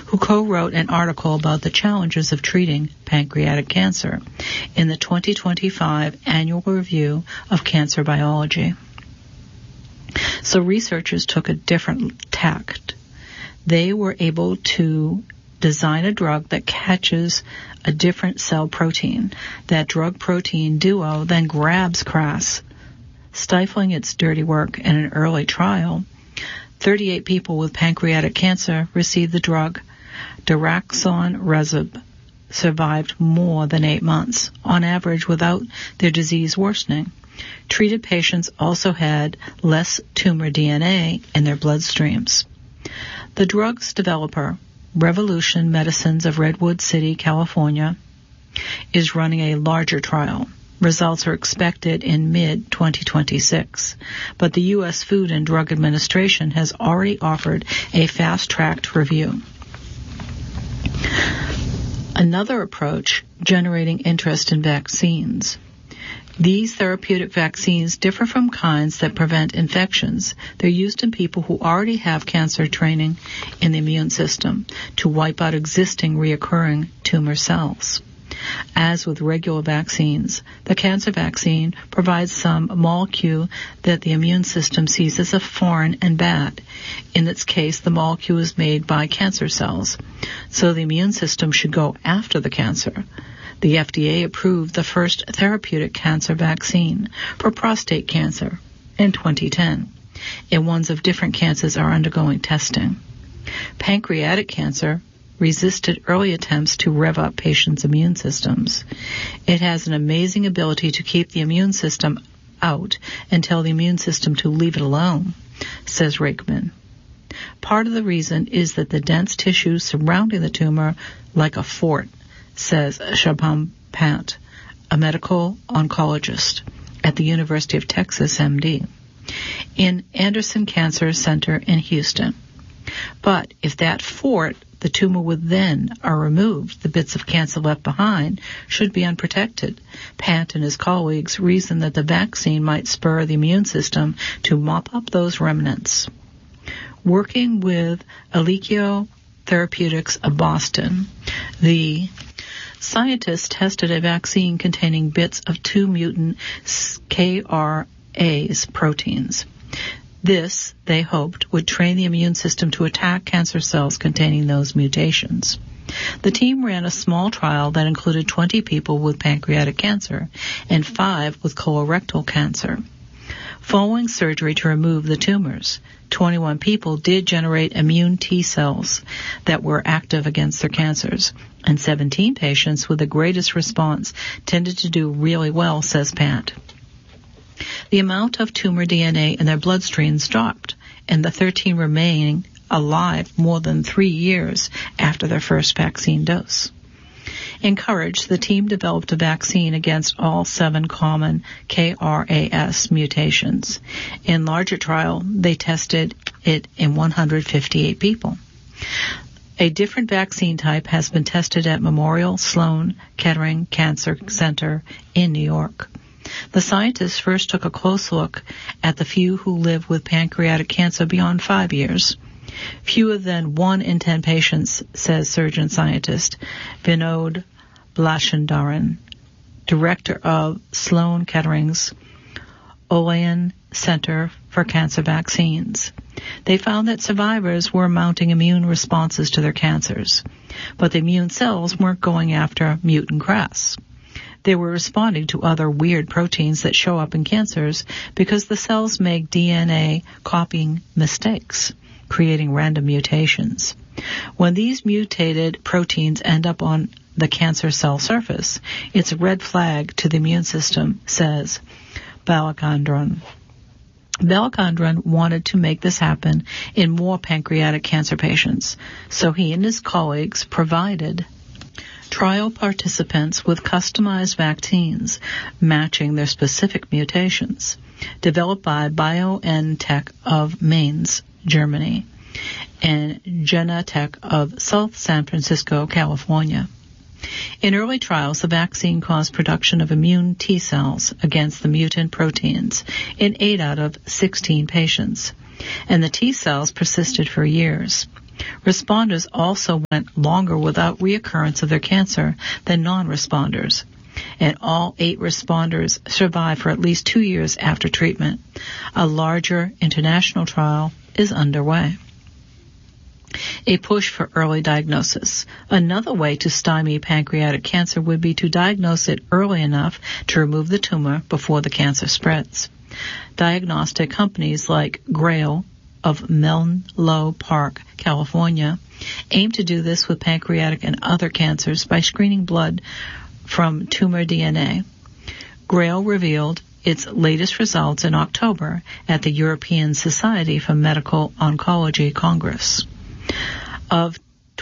who co-wrote an article about the challenges of treating pancreatic cancer in the 2025 Annual Review of Cancer Biology. So researchers took a different tact. They were able to design a drug that catches a different cell protein. That drug-protein duo then grabs KRAS, stifling its dirty work in an early trial. 38 people with pancreatic cancer received the drug. Daraxonrasib survived more than 8 months, on average without their disease worsening. Treated patients also had less tumor DNA in their bloodstreams. The drug's developer, Revolution Medicines of Redwood City, California, is running a larger trial. Results are expected in mid-2026, but the U.S. Food and Drug Administration has already offered a fast-tracked review. Another approach, generating interest in vaccines. These therapeutic vaccines differ from kinds that prevent infections. They're used in people who already have cancer training in the immune system to wipe out existing reoccurring tumor cells. As with regular vaccines, the cancer vaccine provides some molecule that the immune system sees as a foreign and bad. In its case, the molecule is made by cancer cells, so the immune system should go after the cancer. The FDA approved the first therapeutic cancer vaccine for prostate cancer in 2010, and ones of different cancers are undergoing testing. Pancreatic cancer resisted early attempts to rev up patients' immune systems. It has an amazing ability to keep the immune system out and tell the immune system to leave it alone, says Rakeman. Part of the reason is that the dense tissue surrounding the tumor like a fort, says Shubham Pant, a medical oncologist at the University of Texas, MD, in Anderson Cancer Center in Houston. But if that fort, the tumor would then are removed, the bits of cancer left behind should be unprotected. Pant and his colleagues reason that the vaccine might spur the immune system to mop up those remnants. Working with Alekio Therapeutics of Boston, the scientists tested a vaccine containing bits of 2 mutant KRAS proteins. This, they hoped, would train the immune system to attack cancer cells containing those mutations. The team ran a small trial that included 20 people with pancreatic cancer and 5 with colorectal cancer. Following surgery to remove the tumors, 21 people did generate immune T cells that were active against their cancers, and 17 patients with the greatest response tended to do really well, says Pant. The amount of tumor DNA in their bloodstreams dropped, and the 13 remained alive more than 3 years after their first vaccine dose. Encouraged, the team developed a vaccine against all 7 common KRAS mutations. In larger trial, they tested it in 158 people. A different vaccine type has been tested at Memorial Sloan Kettering Cancer Center in New York. The scientists first took a close look at the few who live with pancreatic cancer beyond 5 years. Fewer than 1 in 10 patients, says surgeon-scientist Vinod Blashandaran, director of Sloan Kettering's Olayan Center for Cancer Vaccines. They found that survivors were mounting immune responses to their cancers, but the immune cells weren't going after mutant KRAS. They were responding to other weird proteins that show up in cancers because the cells make DNA copying mistakes, creating random mutations. When these mutated proteins end up on the cancer cell surface, it's a red flag to the immune system, says Balachandran. Balachandran wanted to make this happen in more pancreatic cancer patients, so he and his colleagues provided trial participants with customized vaccines matching their specific mutations, developed by BioNTech of Mainz, Germany, and Genentech of South San Francisco, California. In early trials, the vaccine caused production of immune T cells against the mutant proteins in 8 out of 16 patients, and the T cells persisted for years. Responders also went longer without reoccurrence of their cancer than non-responders, and all 8 responders survived for at least 2 years after treatment. A larger international trial is underway. A push for early diagnosis. Another way to stymie pancreatic cancer would be to diagnose it early enough to remove the tumor before the cancer spreads. Diagnostic companies like Grail of Menlo Park, California, aim to do this with pancreatic and other cancers by screening blood from tumor DNA. Grail revealed its latest results in October at the European Society for Medical Oncology Congress. Of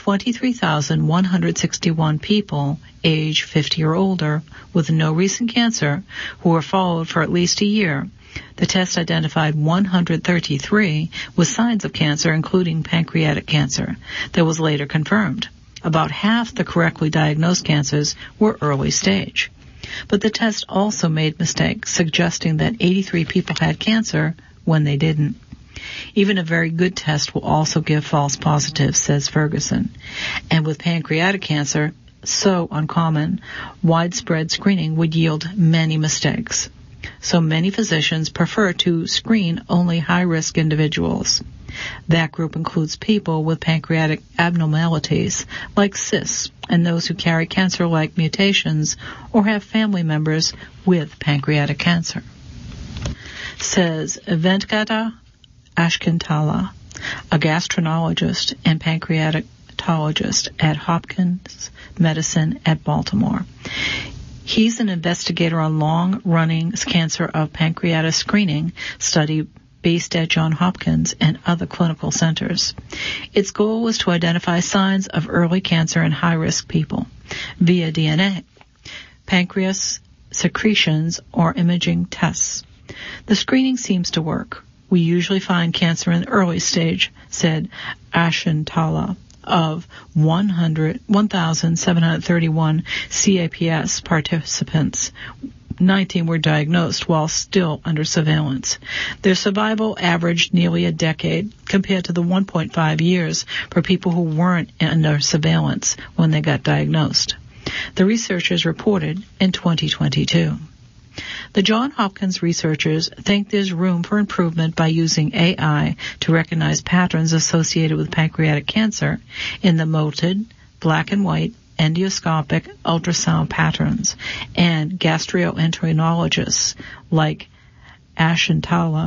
23,161 people age 50 or older with no recent cancer who were followed for at least a year, the test identified 133 with signs of cancer, including pancreatic cancer, that was later confirmed. About half the correctly diagnosed cancers were early stage. But the test also made mistakes, suggesting that 83 people had cancer when they didn't. Even a very good test will also give false positives, says Ferguson. And with pancreatic cancer so uncommon, widespread screening would yield many mistakes. So many physicians prefer to screen only high-risk individuals. That group includes people with pancreatic abnormalities like cysts and those who carry cancer-like mutations or have family members with pancreatic cancer. Says Venkata Ashkantala, a gastroenterologist and pancreatologist at Hopkins Medicine at Baltimore. He's an investigator on long-running cancer of pancreatic screening study based at Johns Hopkins and other clinical centers. Its goal was to identify signs of early cancer in high-risk people via DNA, pancreas secretions, or imaging tests. The screening seems to work. We usually find cancer in the early stage, said Ashantala. Of 1,731 CAPS participants, 19 were diagnosed while still under surveillance. Their survival averaged nearly a decade compared to the 1.5 years for people who weren't under surveillance when they got diagnosed. The researchers reported in 2022. The Johns Hopkins researchers think there's room for improvement by using AI to recognize patterns associated with pancreatic cancer in the molded, black and white, endoscopic ultrasound patterns, and gastroenterologists like Ashantala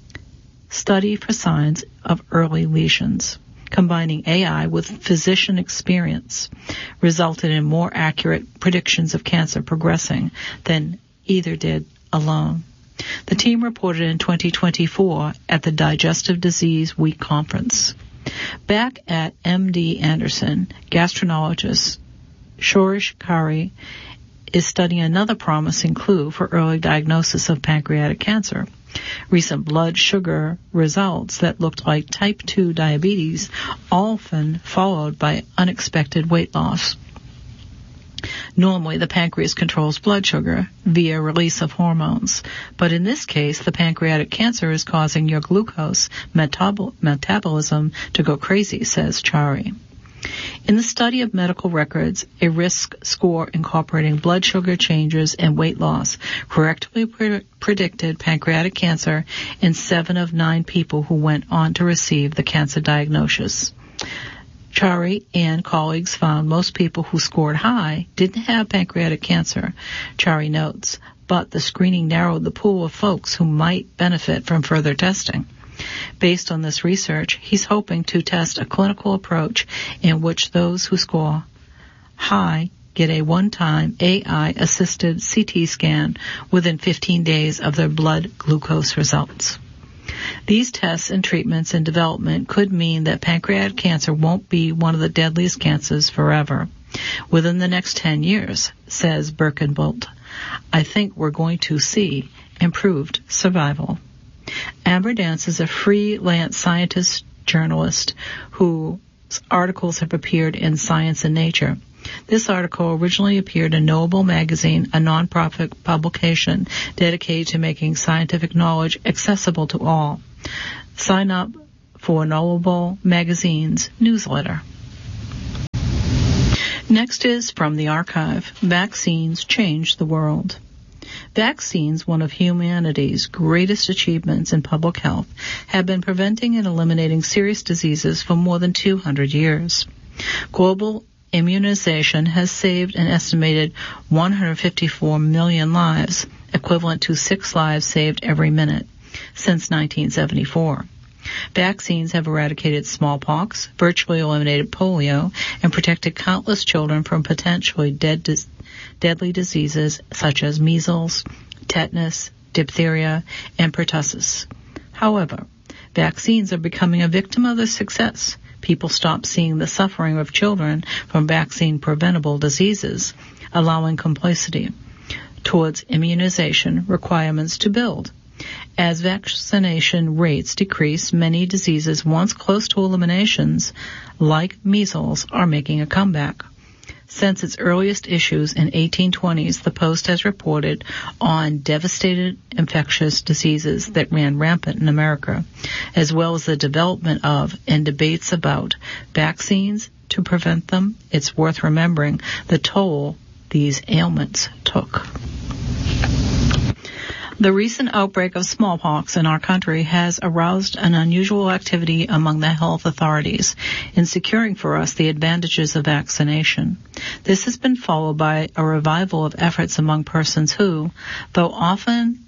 study for signs of early lesions. Combining AI with physician experience resulted in more accurate predictions of cancer progressing than either did alone. The team reported in 2024 at the Digestive Disease Week conference. Back at MD Anderson, gastroenterologist Shoresh Kari is studying another promising clue for early diagnosis of pancreatic cancer. Recent blood sugar results that looked like type 2 diabetes, often followed by unexpected weight loss. Normally, the pancreas controls blood sugar via release of hormones, but in this case, the pancreatic cancer is causing your glucose metabolism to go crazy, says Chari. In the study of medical records, a risk score incorporating blood sugar changes and weight loss correctly predicted pancreatic cancer in 7 of 9 people who went on to receive the cancer diagnosis. Chari and colleagues found most people who scored high didn't have pancreatic cancer, Chari notes, but the screening narrowed the pool of folks who might benefit from further testing. Based on this research, he's hoping to test a clinical approach in which those who score high get a one-time AI-assisted CT scan within 15 days of their blood glucose results. These tests and treatments in development could mean that pancreatic cancer won't be one of the deadliest cancers forever. Within the next 10 years, says Birkenbolt, I think we're going to see improved survival. Amber Dance is a freelance scientist journalist whose articles have appeared in Science and Nature. This article originally appeared in Knowable Magazine, a nonprofit publication dedicated to making scientific knowledge accessible to all. Sign up for Knowable Magazine's newsletter. Next is from the archive. Vaccines change the world. Vaccines, one of humanity's greatest achievements in public health, have been preventing and eliminating serious diseases for more than 200 years. Global immunization has saved an estimated 154 million lives, equivalent to 6 lives saved every minute, since 1974. Vaccines have eradicated smallpox, virtually eliminated polio, and protected countless children from potentially deadly diseases such as measles, tetanus, diphtheria, and pertussis. However, vaccines are becoming a victim of their success. People stop seeing the suffering of children from vaccine-preventable diseases, allowing complacency towards immunization requirements to build. As vaccination rates decrease, many diseases once close to eliminations, like measles, are making a comeback. Since its earliest issues in 1820s, the Post has reported on devastating infectious diseases that ran rampant in America, as well as the development of and debates about vaccines to prevent them. It's worth remembering the toll these ailments took. The recent outbreak of smallpox in our country has aroused an unusual activity among the health authorities in securing for us the advantages of vaccination. This has been followed by a revival of efforts among persons who, though often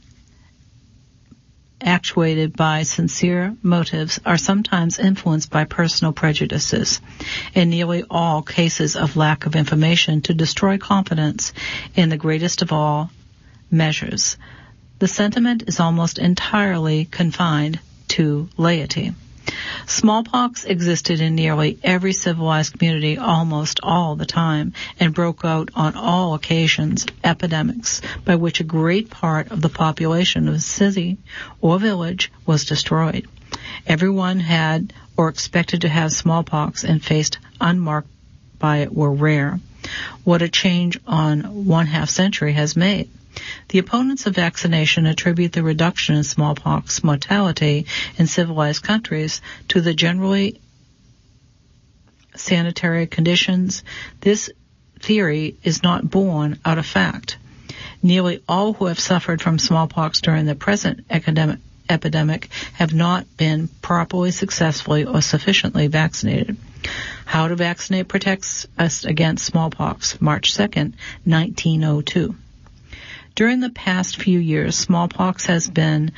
actuated by sincere motives, are sometimes influenced by personal prejudices, in nearly all cases of lack of information, to destroy confidence in the greatest of all measures. The sentiment is almost entirely confined to laity. Smallpox existed in nearly every civilized community almost all the time and broke out on all occasions, epidemics by which a great part of the population of a city or village was destroyed. Everyone had or expected to have smallpox and faced unmarked by it were rare. What a change on 1/2 century has made. The opponents of vaccination attribute the reduction in smallpox mortality in civilized countries to the generally sanitary conditions. This theory is not born out of fact. Nearly all who have suffered from smallpox during the present epidemic have not been properly, successfully, or sufficiently vaccinated. How to vaccinate protects us against smallpox, March 2nd, 1902. During the past few years, smallpox has been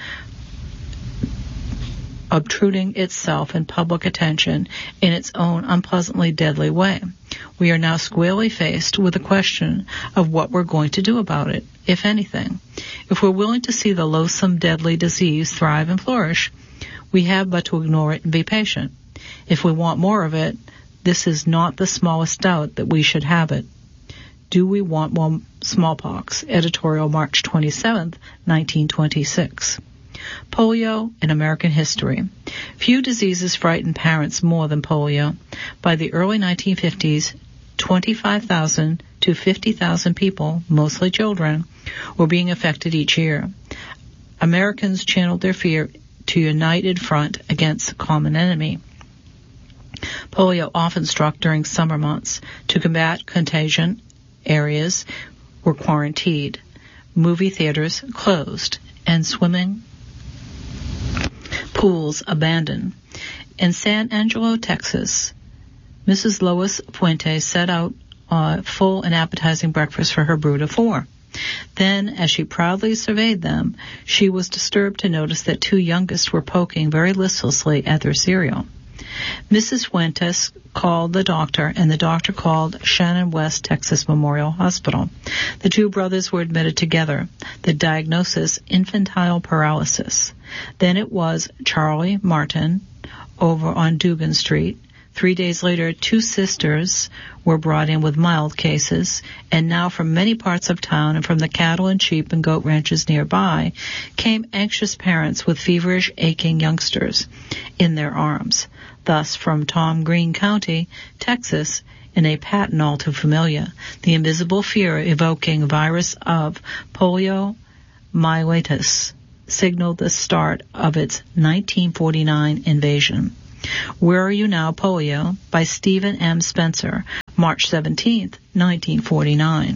obtruding itself in public attention in its own unpleasantly deadly way. We are now squarely faced with the question of what we're going to do about it, if anything. If we're willing to see the loathsome, deadly disease thrive and flourish, we have but to ignore it and be patient. If we want more of it, this is not the smallest doubt that we should have it. Do we want more smallpox? Editorial, March 27, 1926. Polio in American history. Few diseases frighten parents more than polio. By the early 1950s, 25,000 to 50,000 people, mostly children, were being affected each year. Americans channeled their fear to a united front against a common enemy. Polio often struck during summer months. To combat contagion, areas were quarantined, movie theaters closed, and swimming pools abandoned. In San Angelo, Texas, Mrs. Lois Fuentes set out a full and appetizing breakfast for her brood of 4. Then, as she proudly surveyed them, she was disturbed to notice that 2 youngest were poking very listlessly at their cereal. Mrs. Fuentes called the doctor, and the doctor called Shannon West Texas Memorial Hospital. The 2 brothers were admitted together. The diagnosis, infantile paralysis. Then it was Charlie Martin over on Dugan Street. 3 days later, 2 sisters were brought in with mild cases, and now from many parts of town and from the cattle and sheep and goat ranches nearby came anxious parents with feverish, aching youngsters in their arms. Thus, from Tom Green County, Texas, in a pattern all too familiar, the invisible fear evoking virus of poliomyelitis signaled the start of its 1949 invasion. Where Are You Now, Polio by Stephen M. Spencer, March 17, 1949.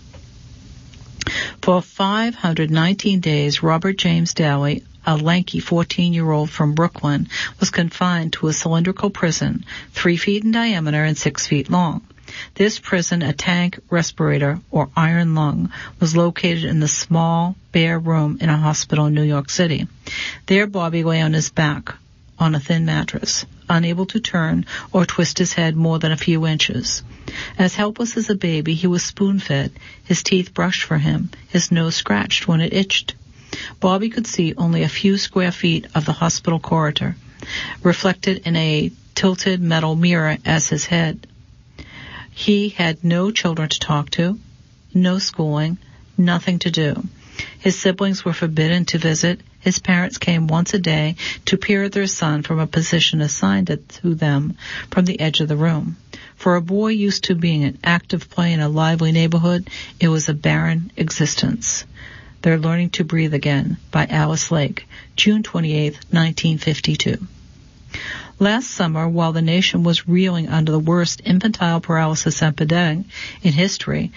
For 519 days, Robert James Daly, a lanky 14-year-old from Brooklyn, was confined to a cylindrical prison 3 feet in diameter and 6 feet long. This prison, a tank respirator or iron lung, was located in the small, bare room in a hospital in New York City. There Bobby lay on his back on a thin mattress, unable to turn or twist his head more than a few inches. As helpless as a baby, he was spoon-fed, his teeth brushed for him, his nose scratched when it itched. Bobby could see only a few square feet of the hospital corridor, reflected in a tilted metal mirror as his head. He had no children to talk to, no schooling, nothing to do. His siblings were forbidden to visit. His parents came once a day to peer at their son from a position assigned to them from the edge of the room. For a boy used to being an active play in a lively neighborhood, it was a barren existence. They're Learning to Breathe Again by Alice Lake, June 28, 1952. Last summer, while the nation was reeling under the worst infantile paralysis epidemic in history,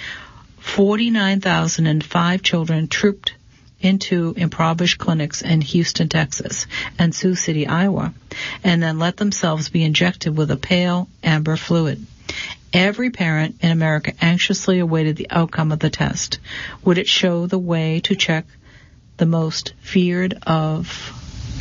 49,005 children trooped into impoverished clinics in Houston, Texas, and Sioux City, Iowa, and then let themselves be injected with a pale amber fluid. Every parent in America anxiously awaited the outcome of the test. Would it show the way to check the most feared of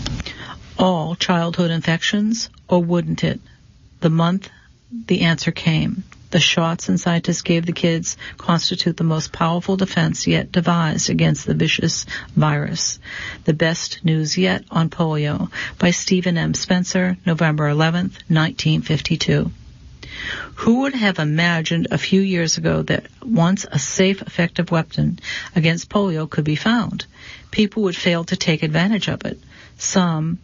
all childhood infections, or wouldn't it? The month the answer came. The shots and scientists gave the kids constitute the most powerful defense yet devised against the vicious virus. The Best News Yet on Polio by Stephen M. Spencer, November 11, 1952. Who would have imagined a few years ago that once a safe, effective weapon against polio could be found, people would fail to take advantage of it? Some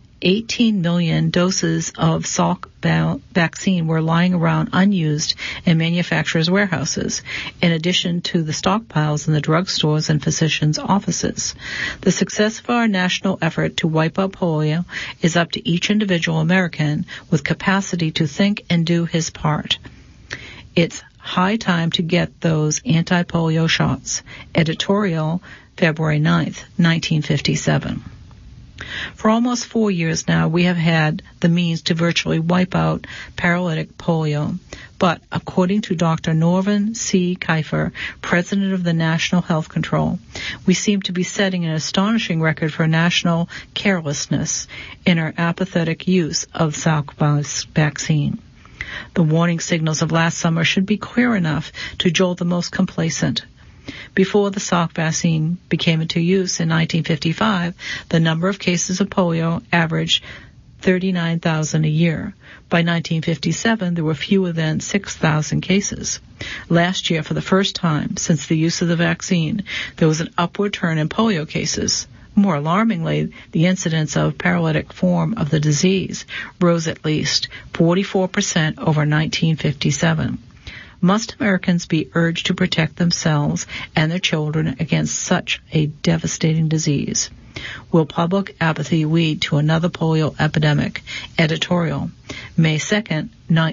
18 million doses of Salk vaccine were lying around unused in manufacturers' warehouses, in addition to the stockpiles in the drugstores and physicians' offices. The success of our national effort to wipe out polio is up to each individual American with capacity to think and do his part. It's high time to get those anti-polio shots. Editorial, February 9th, 1957. For almost 4 years now, we have had the means to virtually wipe out paralytic polio. But according to Dr. Norman C. Kiefer, president of the National Health Control, we seem to be setting an astonishing record for national carelessness in our apathetic use of Salk vaccine. The warning signals of last summer should be clear enough to jolt the most complacent. Before the Salk vaccine became into use in 1955, the number of cases of polio averaged 39,000 a year. By 1957, there were fewer than 6,000 cases. Last year, for the first time since the use of the vaccine, there was an upward turn in polio cases. More alarmingly, the incidence of paralytic form of the disease rose at least 44% over 1957. Must Americans be urged to protect themselves and their children against such a devastating disease? Will public apathy lead to another polio epidemic? Editorial, May 2nd,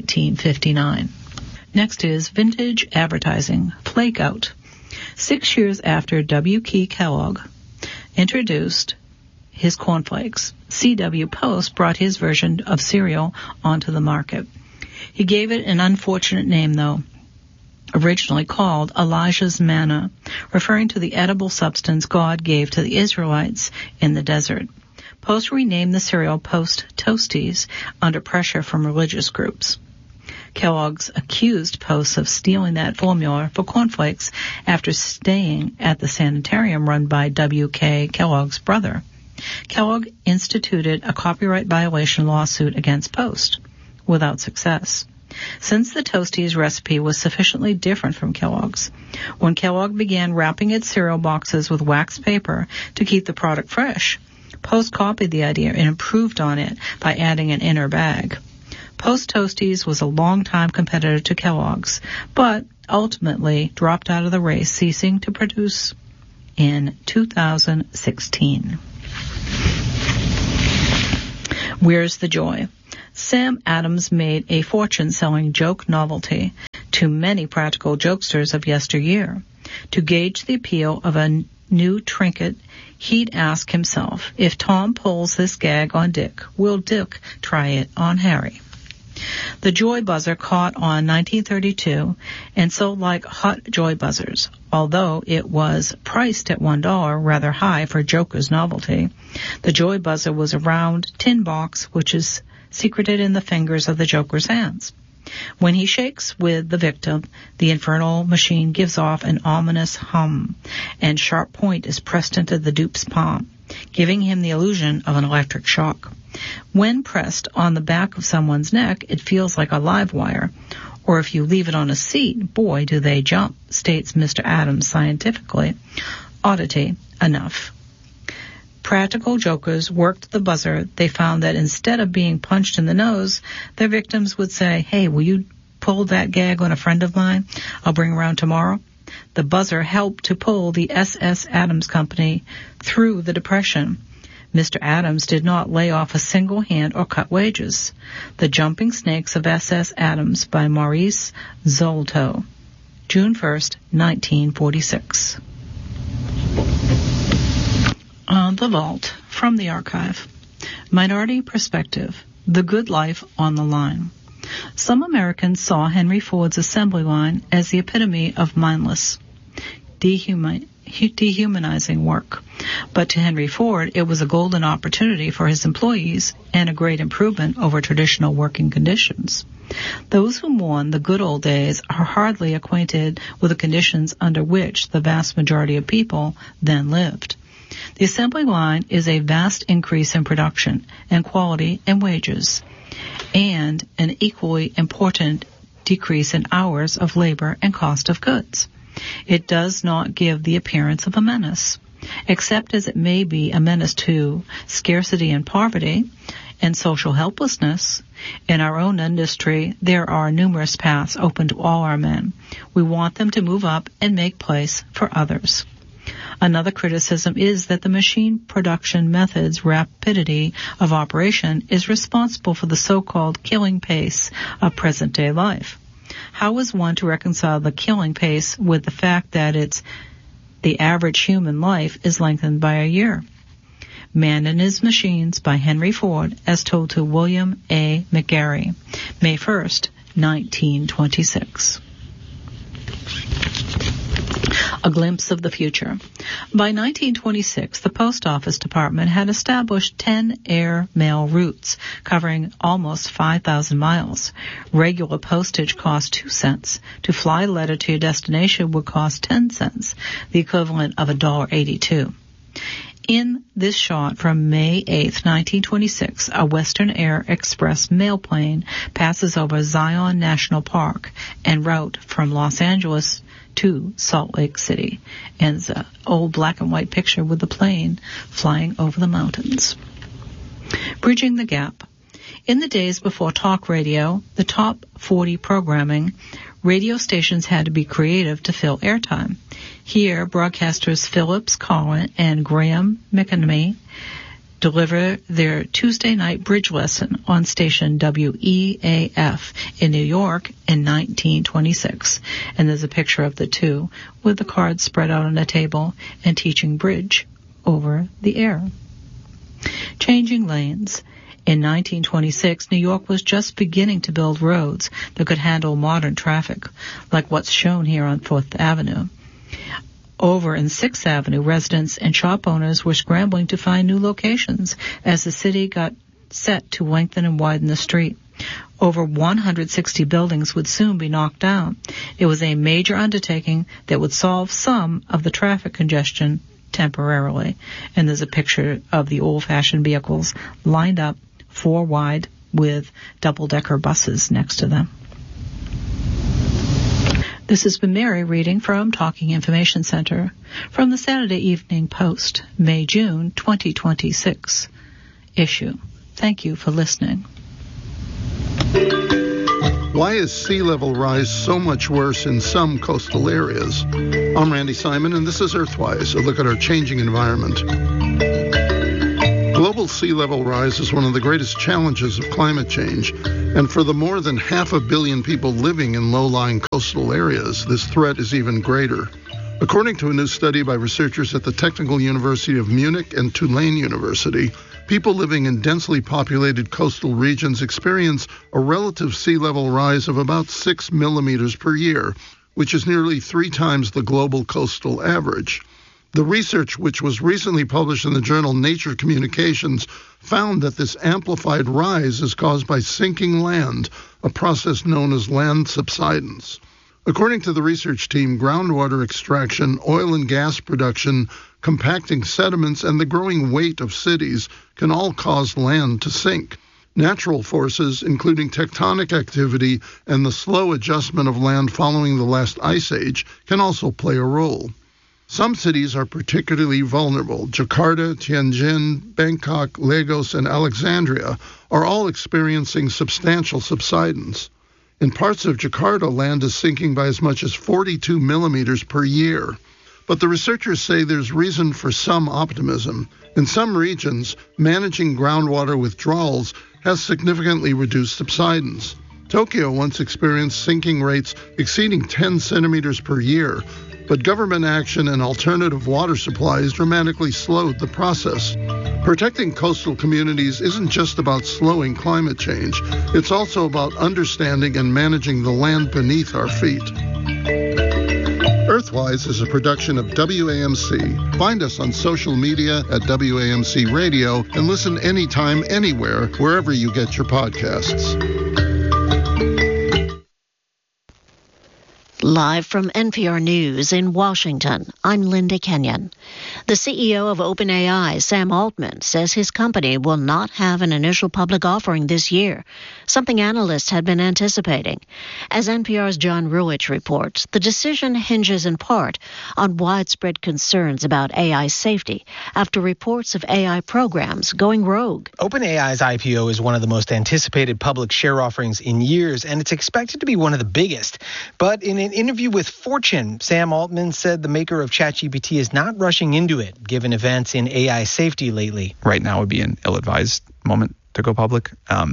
1959. Next is Vintage Advertising, Flakeout. 6 years after W. Key Kellogg introduced his cornflakes, C.W. Post brought his version of cereal onto the market. He gave it an unfortunate name, though, originally called Elijah's Manna, referring to the edible substance God gave to the Israelites in the desert. Post renamed the cereal Post Toasties under pressure from religious groups. Kellogg's accused Post of stealing that formula for cornflakes after staying at the sanitarium run by W.K. Kellogg's brother. Kellogg instituted a copyright violation lawsuit against Post, without success. Since the Toasties recipe was sufficiently different from Kellogg's, when Kellogg began wrapping its cereal boxes with wax paper to keep the product fresh, Post copied the idea and improved on it by adding an inner bag. Post Toasties was a long-time competitor to Kellogg's, but ultimately dropped out of the race, ceasing to produce in 2016. Where's the Joy? Sam Adams made a fortune selling joke novelty to many practical jokesters of yesteryear. To gauge the appeal of a new trinket, he'd ask himself, if Tom pulls this gag on Dick, will Dick try it on Harry? The joy buzzer caught on 1932 and sold like hot joy buzzers. Although it was priced at $1, rather high for Joker's novelty, the joy buzzer was a round tin box which is secreted in the fingers of the Joker's hands. When he shakes with the victim, the infernal machine gives off an ominous hum, and sharp point is pressed into the dupe's palm, giving him the illusion of an electric shock. When pressed on the back of someone's neck, it feels like a live wire. Or if you leave it on a seat, boy, do they jump, states Mr. Adams scientifically. Oddity enough. Practical jokers worked the buzzer. They found that instead of being punched in the nose, their victims would say, "Hey, will you pull that gag on a friend of mine? I'll bring around tomorrow." The buzzer helped to pull the S.S. Adams Company through the Depression. Mr. Adams did not lay off a single hand or cut wages. The Jumping Snakes of S.S. Adams by Maurice Zolto, June 1st, 1946. The Vault, from the archive. Minority Perspective, The Good Life on the Line. Some Americans saw Henry Ford's assembly line as the epitome of mindless, dehumanizing work. But to Henry Ford, it was a golden opportunity for his employees and a great improvement over traditional working conditions. Those who mourn the good old days are hardly acquainted with the conditions under which the vast majority of people then lived. The assembly line is a vast increase in production and quality and wages, and an equally important decrease in hours of labor and cost of goods. It does not give the appearance of a menace, except as it may be a menace to scarcity and poverty and social helplessness. In our own industry, there are numerous paths open to all our men. We want them to move up and make place for others. Another criticism is that the machine production method's rapidity of operation is responsible for the so-called killing pace of present-day life. How is one to reconcile the killing pace with the fact that the average human life is lengthened by a year? Man and His Machines by Henry Ford, as told to William A. McGarry, May 1st, 1926. A glimpse of the future. By 1926, the Post Office Department had established 10 air mail routes covering almost 5,000 miles. Regular postage cost 2 cents. To fly a letter to your destination would cost 10 cents, the equivalent of $1.82. In this shot from May 8, 1926, a Western Air Express mail plane passes over Zion National Park en route from Los Angeles to Salt Lake City. And it's an old black and white picture with the plane flying over the mountains. Bridging the gap. In the days before talk radio, the top 40 programming, radio stations had to be creative to fill airtime. Here, broadcasters Phillips Collin and Graham McNamee deliver their Tuesday night bridge lesson on station WEAF in New York in 1926. And there's a picture of the two with the cards spread out on a table and teaching bridge over the air. Changing lanes. In 1926, New York was just beginning to build roads that could handle modern traffic, like what's shown here on 4th Avenue. Over in 6th Avenue, residents and shop owners were scrambling to find new locations as the city got set to lengthen and widen the street. Over 160 buildings would soon be knocked down. It was a major undertaking that would solve some of the traffic congestion temporarily. And there's a picture of the old-fashioned vehicles lined up 4 wide with double-decker buses next to them. This has been Mary reading from Talking Information Center from the Saturday Evening Post, May-June 2026 issue. Thank you for listening. Why is sea level rise so much worse in some coastal areas? I'm Randy Simon, and this is Earthwise, a look at our changing environment. Global sea level rise is one of the greatest challenges of climate change, and for the more than 500 million people living in low-lying coastal areas, this threat is even greater. According to a new study by researchers at the Technical University of Munich and Tulane University, people living in densely populated coastal regions experience a relative sea level rise of about 6 millimeters per year, which is nearly 3 times the global coastal average. The research, which was recently published in the journal Nature Communications, found that this amplified rise is caused by sinking land, a process known as land subsidence. According to the research team, groundwater extraction, oil and gas production, compacting sediments, and the growing weight of cities can all cause land to sink. Natural forces, including tectonic activity and the slow adjustment of land following the last ice age, can also play a role. Some cities are particularly vulnerable. Jakarta, Tianjin, Bangkok, Lagos, and Alexandria are all experiencing substantial subsidence. In parts of Jakarta, land is sinking by as much as 42 millimeters per year. But the researchers say there's reason for some optimism. In some regions, managing groundwater withdrawals has significantly reduced subsidence. Tokyo once experienced sinking rates exceeding 10 centimeters per year, but government action and alternative water supplies dramatically slowed the process. Protecting coastal communities isn't just about slowing climate change. It's also about understanding and managing the land beneath our feet. Earthwise is a production of WAMC. Find us on social media at WAMC Radio and listen anytime, anywhere, wherever you get your podcasts. Live from NPR News in Washington, I'm Linda Kenyon. The CEO of OpenAI, Sam Altman, says his company will not have an initial public offering this year, something analysts had been anticipating. As NPR's John Ruich reports, the decision hinges in part on widespread concerns about AI safety after reports of AI programs going rogue. OpenAI's IPO is one of the most anticipated public share offerings in years, and it's expected to be one of the biggest. But in an interview with Fortune, Sam Altman said the maker of ChatGPT is not rushing into it, given events in AI safety lately. Right now would be an ill-advised moment to go public,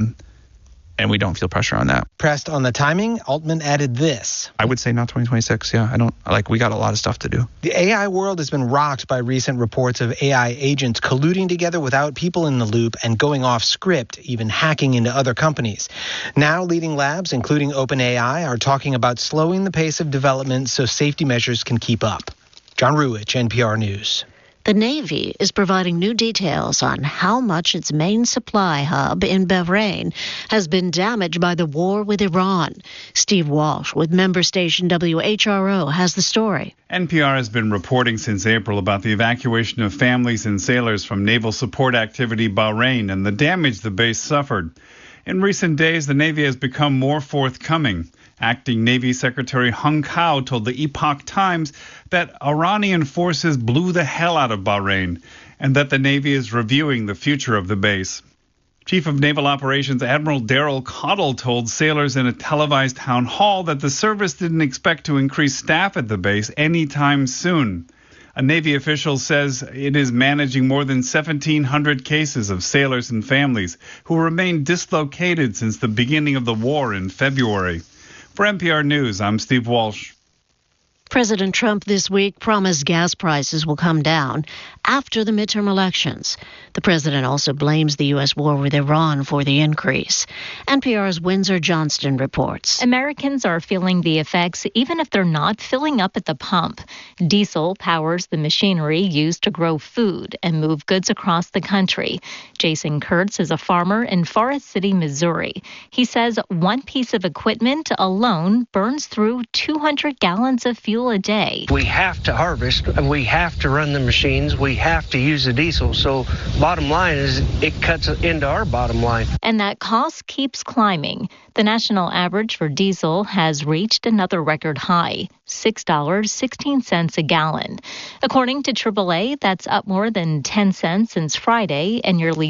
and we don't feel pressure on that. Pressed on the timing, Altman added this. I would say not 2026, we got a lot of stuff to do. The AI world has been rocked by recent reports of AI agents colluding together without people in the loop and going off script, even hacking into other companies. Now leading labs, including OpenAI, are talking about slowing the pace of development so safety measures can keep up. John Ruich, NPR News. The Navy is providing new details on how much its main supply hub in Bahrain has been damaged by the war with Iran. Steve Walsh with member station WHRO has the story. NPR has been reporting since April about the evacuation of families and sailors from naval support activity Bahrain and the damage the base suffered. In recent days, the Navy has become more forthcoming. Acting Navy Secretary Hung Kao told the Epoch Times that Iranian forces blew the hell out of Bahrain and that the Navy is reviewing the future of the base. Chief of Naval Operations Admiral Daryl Cottle told sailors in a televised town hall that the service didn't expect to increase staff at the base anytime soon. A Navy official says it is managing more than 1,700 cases of sailors and families who remain dislocated since the beginning of the war in February. For NPR News, I'm Steve Walsh. President Trump this week promised gas prices will come down after the midterm elections. The president also blames the U.S. war with Iran for the increase. NPR's Windsor Johnston reports. Americans are feeling the effects even if they're not filling up at the pump. Diesel powers the machinery used to grow food and move goods across the country. Jason Kurtz is a farmer in Forest City, Missouri. He says one piece of equipment alone burns through 200 gallons of fuel a day. We have to harvest, we have to run the machines, we have to use the diesel. So bottom line is it cuts into our bottom line. And that cost keeps climbing. The national average for diesel has reached another record high, $6.16 a gallon. According to AAA, that's up more than 10 cents since Friday and nearly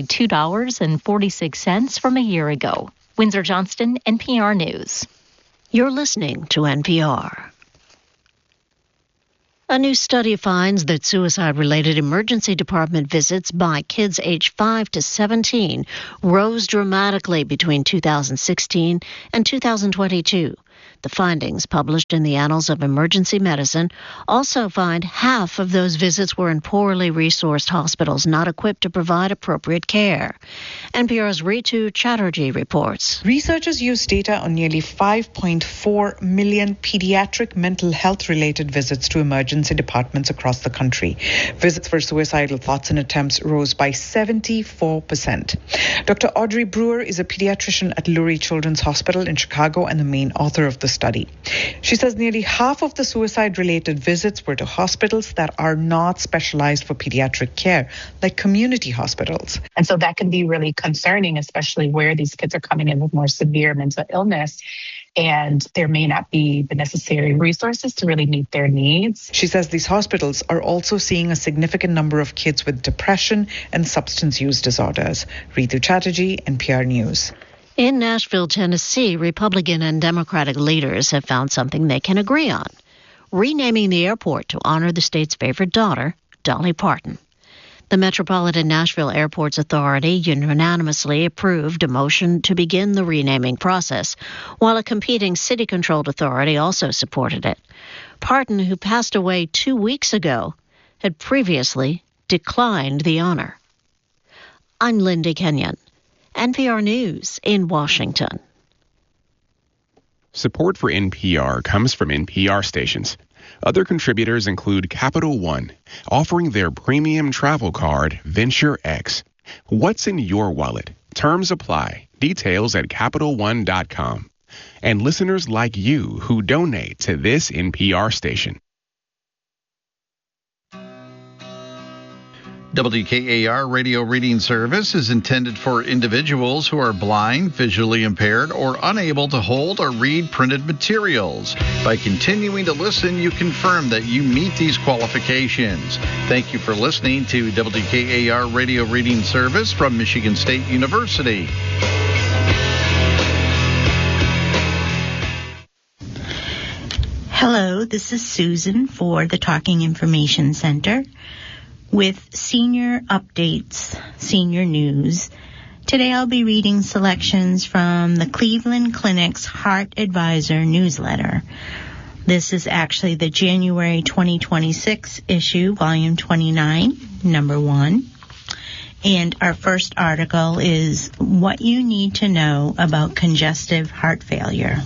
$2.46 from a year ago. Windsor Johnston, NPR News. You're listening to NPR. A A new study finds that suicide-related emergency department visits by kids aged 5 to 17 rose dramatically between 2016 and 2022. The findings, published in the Annals of Emergency Medicine, also find half of those visits were in poorly resourced hospitals not equipped to provide appropriate care. NPR's Ritu Chatterjee reports. Researchers used data on nearly 5.4 million pediatric mental health-related visits to emergency departments across the country. Visits for suicidal thoughts and attempts rose by 74%. Dr. Audrey Brewer is a pediatrician at Lurie Children's Hospital in Chicago and the main author of the study. She says nearly half of the suicide-related visits were to hospitals that are not specialized for pediatric care, like community hospitals. And so that can be really concerning, especially where these kids are coming in with more severe mental illness, and there may not be the necessary resources to really meet their needs. She says these hospitals are also seeing a significant number of kids with depression and substance use disorders. Ritu Chatterjee, NPR News. In Nashville, Tennessee, Republican and Democratic leaders have found something they can agree on: renaming the airport to honor the state's favorite daughter, Dolly Parton. The Metropolitan Nashville Airports Authority unanimously approved a motion to begin the renaming process, while a competing city-controlled authority also supported it. Parton, who passed away 2 weeks ago, had previously declined the honor. I'm Linda Kenyon, NPR News in Washington. Support for NPR comes from NPR stations. Other contributors include Capital One, offering their premium travel card, Venture X. What's in your wallet? Terms apply. Details at CapitalOne.com. And listeners like you who donate to this NPR station. WKAR Radio Reading Service is intended for individuals who are blind, visually impaired, or unable to hold or read printed materials. By continuing to listen, you confirm that you meet these qualifications. Thank you for listening to WKAR Radio Reading Service from Michigan State University. Hello, this is Susan for the Talking Information Center with Senior Updates, Senior News. Today I'll be reading selections from the Cleveland Clinic's Heart Advisor newsletter. This is actually the January 2026 issue, volume 29, number 1. And our first article is What You Need to Know About Congestive Heart Failure.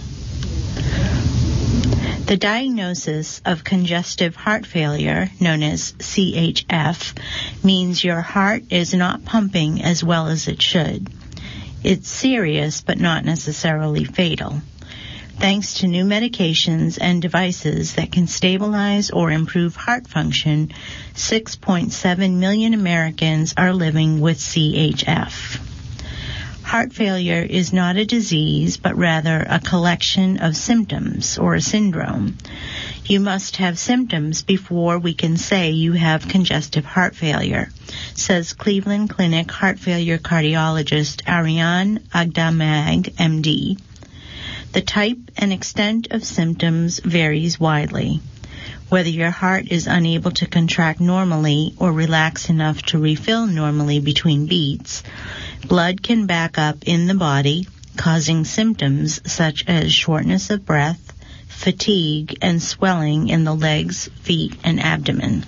The diagnosis of congestive heart failure, known as CHF, means your heart is not pumping as well as it should. It's serious, but not necessarily fatal. Thanks to new medications and devices that can stabilize or improve heart function, 6.7 million Americans are living with CHF. Heart failure is not a disease, but rather a collection of symptoms or a syndrome. You must have symptoms before we can say you have congestive heart failure, says Cleveland Clinic heart failure cardiologist Ariane Agdamag, MD. The type and extent of symptoms varies widely. Whether your heart is unable to contract normally or relax enough to refill normally between beats, blood can back up in the body, causing symptoms such as shortness of breath, fatigue, and swelling in the legs, feet, and abdomen.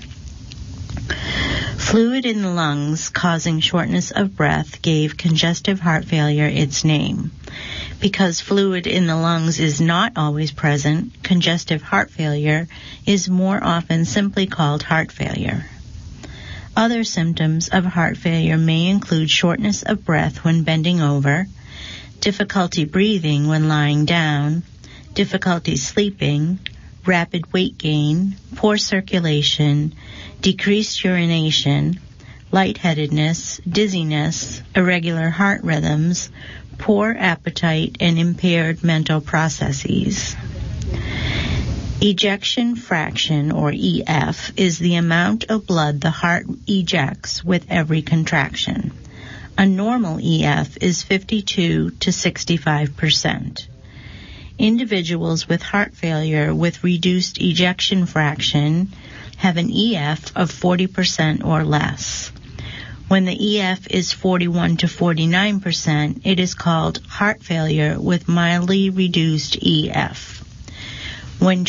Fluid in the lungs causing shortness of breath gave congestive heart failure its name. Because fluid in the lungs is not always present, congestive heart failure is more often simply called heart failure. Other symptoms of heart failure may include shortness of breath when bending over, difficulty breathing when lying down, difficulty sleeping, rapid weight gain, poor circulation, decreased urination, lightheadedness, dizziness, irregular heart rhythms, poor appetite, and impaired mental processes. Ejection fraction, or EF, is the amount of blood the heart ejects with every contraction. A normal EF is 52 to 65%. Individuals with heart failure with reduced ejection fraction have an EF of 40% or less. When the EF is 41 to 49%, it is called heart failure with mildly reduced EF. When